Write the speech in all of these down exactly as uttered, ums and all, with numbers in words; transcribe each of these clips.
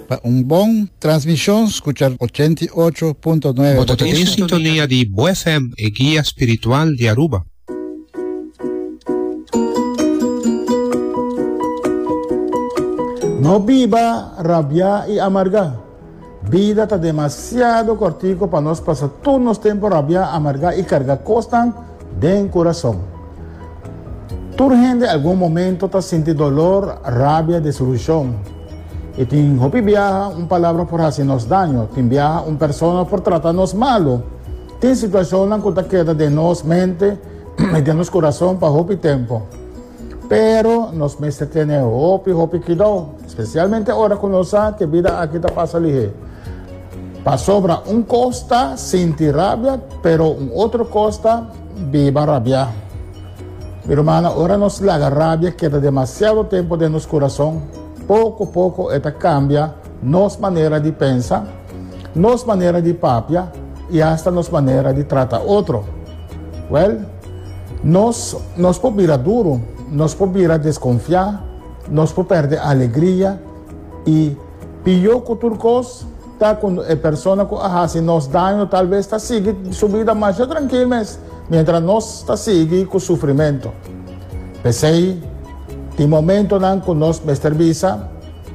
Para un bom transmisión, escuchar ochenta y ocho punto nueve. Botate en sintonía de Bo F M, el guía espiritual de Aruba. No viva rabia y amarga. Vida está demasiado cortico para nos pasar todos los tiempos rabia, amarga y carga costan del corazón. Tu gente en algún momento está sintiendo dolor, rabia, desilusión. Y tin hopi viaja una palabra por hacernos daño, tin viaja una persona por tratarnos malo. Tin situación que queda de nos mente y de nos corazón para hopi tiempo. Pero nos mestre tiene hopi, hopi quidó, especialmente ahora con los que vida aquí te pasa lige. Para sobra un costa sentir rabia, pero un otro costa viva rabia. Mi hermana, ahora nos la rabia queda demasiado tiempo de nuestro corazón. Poco a poco esta cambia nos manera de pensar, nos manera de papia y hasta nos manera de tratar otro. Well, nos, nos puede virar duro, nos puede virar desconfiar, nos puede perder alegría y pior que turcos, está con la persona que hace nos daño, tal vez está sigue su vida más tranquila, mientras nos está sigue con sufrimiento. Pensei, de momento não que nos serviça,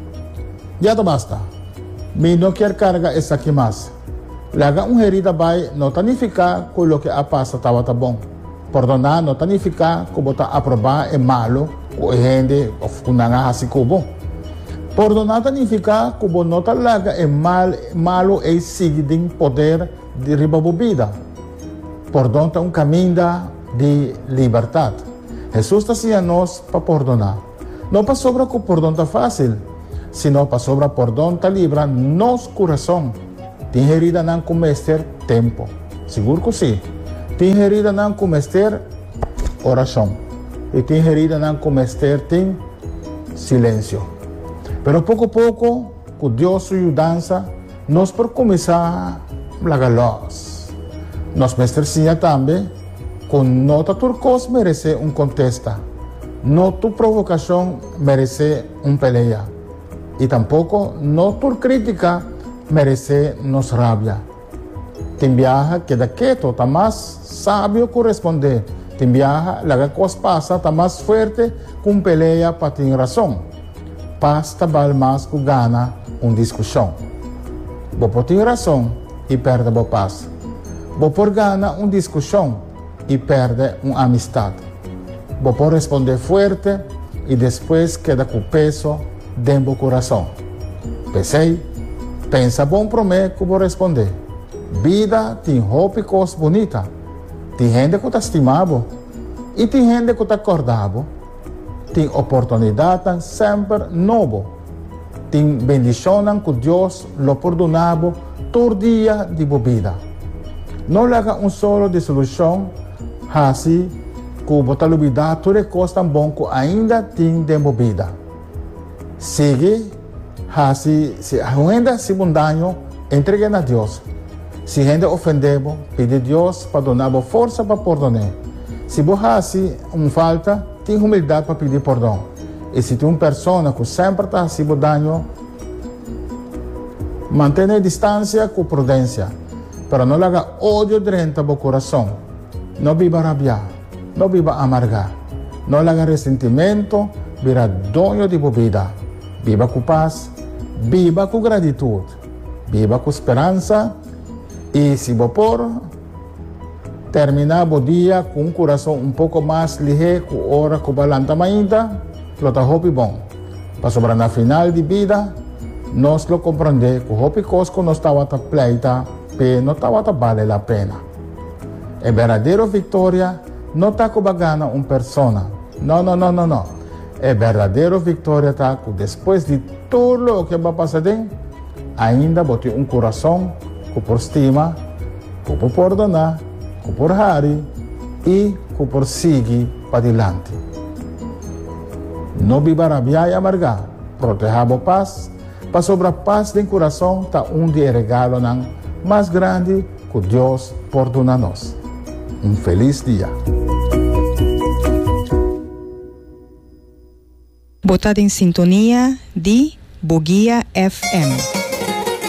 já não basta. Me não quer carga essa aqui mais. Laga um herida vai não tanificar com o que a passa estava tá bom. Perdonar não tanificar que botar aprovar é malo, o gente ou nanga assim como. Perdonar tanificar que o não tá laga é mal, malo é seguir de poder de riba bebida. Perdão é um caminho de liberdade. Jesus está assim a nós para perdonar. Não para sobra que o perdão está fácil, senão para sobra o perdão está livra nosso coração. Tem herida não comester tempo. Seguro que sim. Tem herida não comester oração. E tem herida não comester tem silêncio. Pero pouco a pouco, com Deus sua ajudança, nós por começar a lagar luz. Nós mestre sim também, com nota turcos merece um contesta. Não tu provocação merece um peleia. E tampouco não tu crítica merece nos rabia. Tem viaja queda quieto, tá mais sábio corresponder. Tem viaja, laga coisa passa, tá mais forte com peleia para ter razão. Paz tabal mais com gana uma discussão. Vou por ter razão e perde a paz. Vou por gana uma discussão e perde uma amistade. Vou por responder forte e depois queda com peso dentro do coração. Pensei, pensa bom para mim que vou responder. Vida tem roupa e coisa bonita. Tem gente que está estimado e tem gente que está acordado. Tem oportunidade sempre nova. Tem bendição que Deus lhe perdonava todo dia de vida. Não laga um solo de solução, assim que botar vida toda a coisa bom que ainda tem de vida. Sigue, assim, se ainda se um dano, entregue a Deus. Se ainda ofendemos, pede a Deus para donar força para perdonar. Se você assim uma falta, tem humildade para pedir perdão. E se tem uma pessoa que sempre está fazendo dano, mantenha a distância com prudência, para não lagar ódio dentro do coração. Não viva rabia, não viva amargar, não lagar ressentimento, vira dono de vida. Viva com paz, viva com gratitude, viva com esperança. E se você por terminar o dia com um coração um pouco mais ligeiro, com hora que o balanta ainda, lo tá hopi bom. Para sobrar na final de vida, nós lo compreender que o hopi cosco não estava a pleita, mas não estava a vale a pena. A verdadeira vitória não está com bagana uma pessoa. Não, não, não, não, não. A verdadeira vitória está que depois de tudo o que vai passar, ainda bote um coração que por estima, que por perdonar, que por hari e que por seguir para adiante. Não viva rabia e amargar, proteja a paz, para sobre a paz do coração está um de regalo não mais grande que Deus perdona nós. Um feliz dia. Botada em sintonia de Bugia F M.